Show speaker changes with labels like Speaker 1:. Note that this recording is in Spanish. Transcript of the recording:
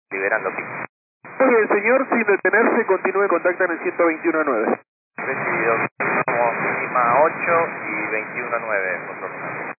Speaker 1: liberando pico.
Speaker 2: Muy bien, señor, sin detenerse, continúe, contactan en 121.9.
Speaker 1: Recibido, somos Lima 8 y 21.9, por